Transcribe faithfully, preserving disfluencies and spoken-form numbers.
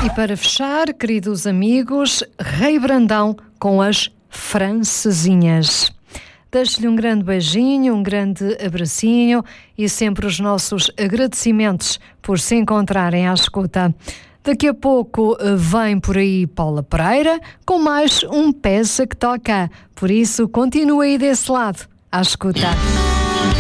E para fechar, queridos amigos, Rei Brandão com as francesinhas. Deixo-lhe um grande beijinho, um grande abracinho e sempre os nossos agradecimentos por se encontrarem à escuta. Daqui a pouco vem por aí Paula Pereira com mais um Peça que Toca. Por isso, continue aí desse lado, à escuta.